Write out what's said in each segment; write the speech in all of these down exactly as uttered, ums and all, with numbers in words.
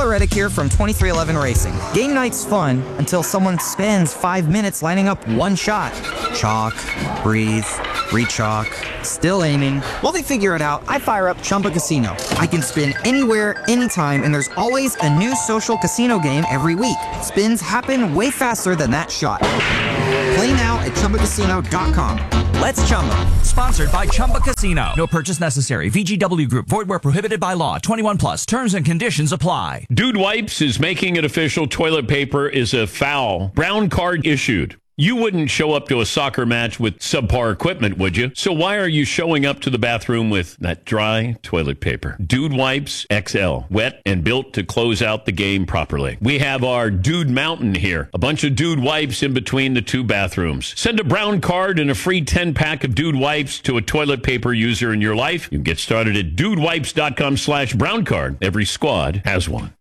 Reddick here from twenty-three eleven Racing. Game night's fun until someone spends five minutes lining up one shot. Chalk, breathe, re-chalk, still aiming. While they figure it out, I fire up Chumba Casino. I can spin anywhere, anytime, and there's always a new social casino game every week. Spins happen way faster than that shot. Play now at Chumba Casino dot com. Let's Chumba. Sponsored by Chumba Casino. No purchase necessary. V G W Group. Void where prohibited by law. twenty-one plus. Terms and conditions apply. Dude Wipes is making it official. Toilet paper is a foul. Brown card issued. You wouldn't show up to a soccer match with subpar equipment, would you? So why are you showing up to the bathroom with that dry toilet paper? Dude Wipes X L. Wet and built to close out the game properly. We have our Dude Mountain here. A bunch of Dude Wipes in between the two bathrooms. Send a brown card and a free ten-pack of Dude Wipes to a toilet paper user in your life. You can get started at dudewipes.com slash brown card. Every squad has one.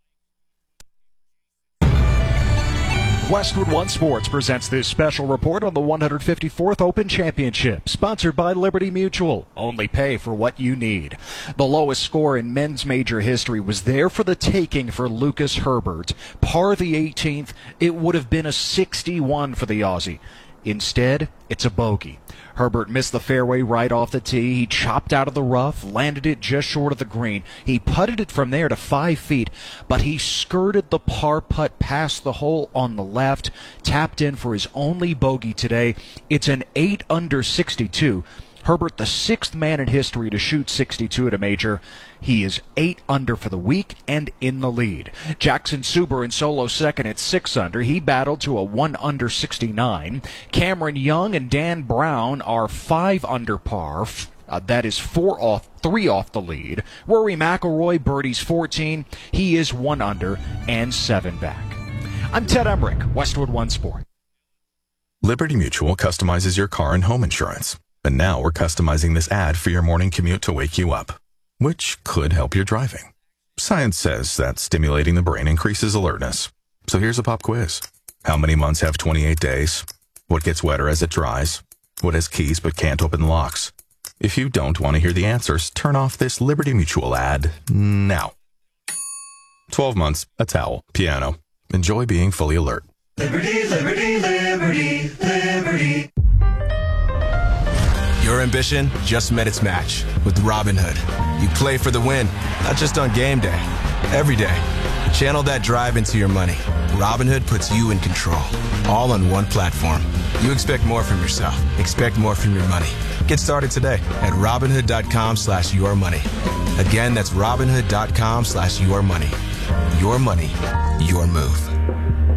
Westwood One Sports presents this special report on the one hundred fifty-fourth Open Championship, sponsored by Liberty Mutual. Only pay for what you need. The lowest score in men's major history was there for the taking for Lucas Herbert. Par the eighteenth, it would have been a sixty-one for the Aussie. Instead, it's a bogey. Herbert missed the fairway right off the tee. He chopped out of the rough, landed it just short of the green. He putted it from there to five feet, but he skirted the par putt past the hole on the left, tapped in for his only bogey today. It's an eight under sixty-two. Herbert, the sixth man in history to shoot sixty-two at a major. He is eight under for the week and in the lead. Jackson Suber in solo second at six under. He battled to a one under sixty-nine. Cameron Young and Dan Brown are five under par. Uh, that is four off, three off the lead. Rory McIlroy birdies fourteen. He is one under and seven back. I'm Ted Emmerich, Westwood One Sport. Liberty Mutual customizes your car and home insurance. And now we're customizing this ad for your morning commute to wake you up, which could help your driving. Science says that stimulating the brain increases alertness. So here's a pop quiz. How many months have twenty-eight days? What gets wetter as it dries? What has keys but can't open locks? If you don't want to hear the answers, turn off this Liberty Mutual ad now. twelve months, a towel, piano. Enjoy being fully alert. Liberty, liberty, liberty, liberty. Your ambition just met its match with Robinhood. You play for the win, not just on game day, every day. Channel that drive into your money. Robinhood puts you in control, all on one platform. You expect more from yourself. Expect more from your money. Get started today at Robinhood.com slash your money. Again, that's Robinhood.com slash your money. Your money, your move.